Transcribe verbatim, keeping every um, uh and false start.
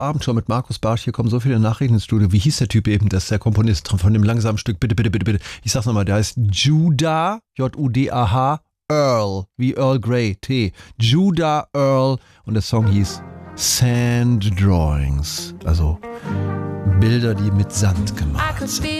Abendshow mit Markus Bartsch. Hier kommen so viele Nachrichten ins Studio. Wie hieß der Typ eben? Das ist der Komponist von dem langsamen Stück. Bitte, bitte, bitte, bitte. Ich sag's nochmal. Der heißt Judah, J U D A H, Earl, wie Earl Grey, T. Judah Earl. Und der Song hieß Sand Drawings. Also Bilder, die mit Sand gemalt sind.